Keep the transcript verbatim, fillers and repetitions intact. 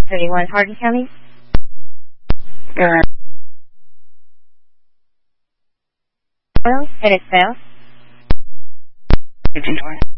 thirty-one Hardin County. Good. Well, headed south. It's in